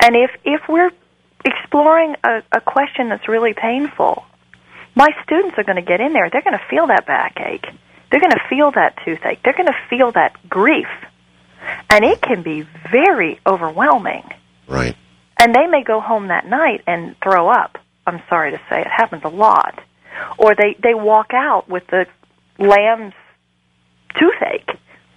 And if we're exploring a question that's really painful, my students are going to get in there. They're going to feel that backache. They're going to feel that toothache. They're going to feel that grief. And it can be very overwhelming. Right. And they may go home that night and throw up. I'm sorry to say, it happens a lot. Or they walk out with the lamb's toothache.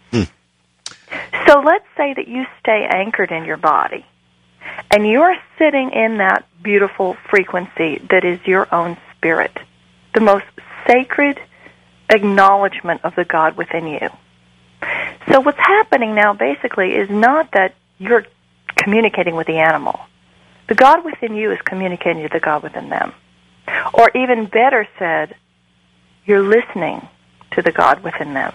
So let's say that you stay anchored in your body, and you're sitting in that beautiful frequency that is your own spirit, the most sacred acknowledgement of the God within you. So what's happening now basically is not that you're communicating with the animal. The God within you is communicating to the God within them. Or even better said, you're listening to the God within them.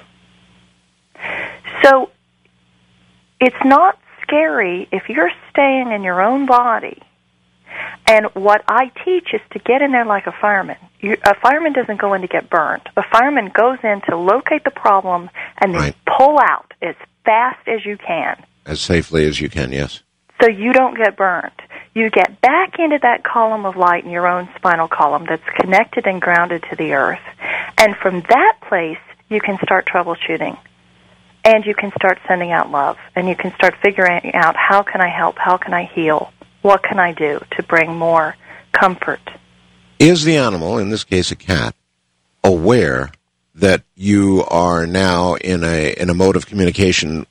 So it's not scary if you're staying in your own body. And what I teach is to get in there like a fireman. A fireman doesn't go in to get burned. A fireman goes in to locate the problem and then pull out as fast as you can. As safely as you can, yes. So you don't get burned. You get back into that column of light in your own spinal column that's connected and grounded to the earth. And from that place, you can start troubleshooting. And you can start sending out love. And you can start figuring out, how can I help? How can I heal? What can I do to bring more comfort? Is the animal, in this case a cat, aware that you are now in a mode of communication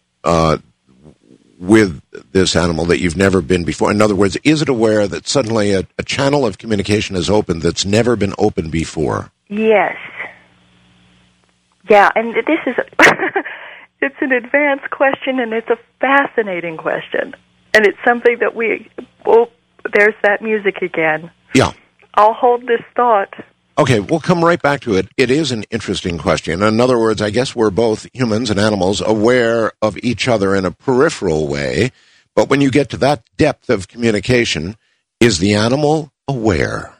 with this animal that you've never been before? In other words, is it aware that suddenly a channel of communication is open that's never been opened before? Yes. Yeah, and this is it's an advanced question, and it's a fascinating question. And it's something that there's that music again. Yeah. I'll hold this thought. Okay, we'll come right back to it. It is an interesting question. In other words, I guess we're both humans and animals aware of each other in a peripheral way. But when you get to that depth of communication, is the animal aware?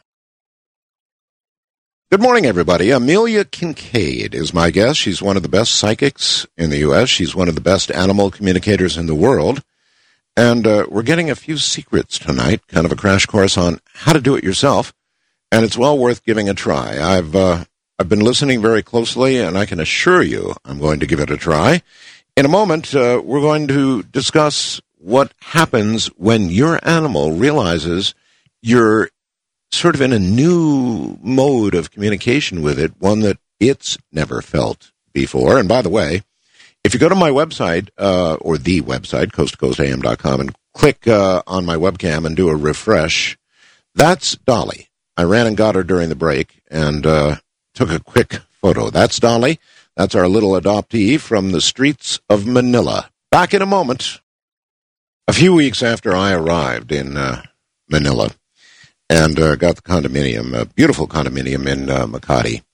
Good morning, everybody. Amelia Kincaid is my guest. She's one of the best psychics in the U.S. She's one of the best animal communicators in the world. And we're getting a few secrets tonight, kind of a crash course on how to do it yourself. And it's well worth giving a try. I've been listening very closely, and I can assure you I'm going to give it a try. In a moment, we're going to discuss what happens when your animal realizes you're sort of in a new mode of communication with it, one that it's never felt before. And by the way, if you go to my website, or the website, coasttocoastam.com, and click on my webcam and do a refresh, that's Dolly. I ran and got her during the break and took a quick photo. That's Dolly. That's our little adoptee from the streets of Manila. Back in a moment. A few weeks after I arrived in Manila and got the condominium, a beautiful condominium in Makati,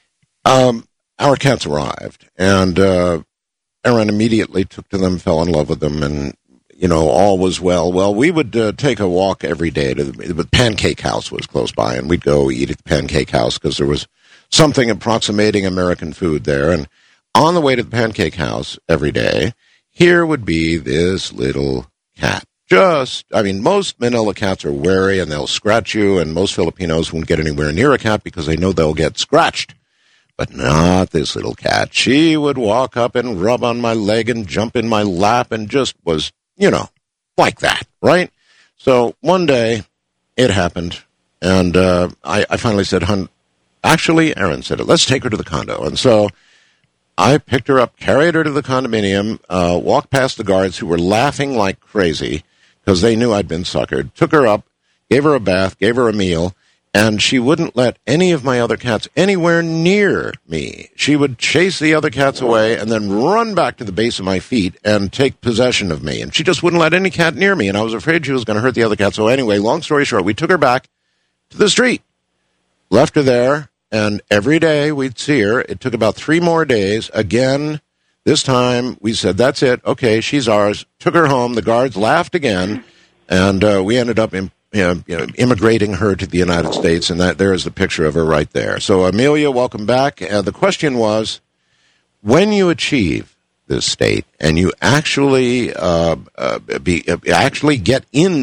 our cats arrived. And Aaron immediately took to them, fell in love with them, and all was well. Well, we would take a walk every day to the Pancake House was close by, and we'd go eat at the Pancake House because there was something approximating American food there. And on the way to the Pancake House every day, here would be this little cat. Most Manila cats are wary, and they'll scratch you, and most Filipinos won't get anywhere near a cat because they know they'll get scratched. But not this little cat. She would walk up and rub on my leg and jump in my lap and just was like that, right? So one day, it happened, and I finally said, actually, Aaron said it, let's take her to the condo. And so I picked her up, carried her to the condominium, walked past the guards who were laughing like crazy because they knew I'd been suckered, took her up, gave her a bath, gave her a meal, and she wouldn't let any of my other cats anywhere near me. She would chase the other cats away and then run back to the base of my feet and take possession of me. And she just wouldn't let any cat near me, and I was afraid she was going to hurt the other cats. So anyway, long story short, we took her back to the street, left her there, and every day we'd see her. It took about 3 more days. Again, this time we said, that's it. Okay, she's ours. Took her home. The guards laughed again, and we ended up immigrating her to the United States, and there is the picture of her right there. So, Amelia, welcome back. The question was, when you achieve this state and you actually get in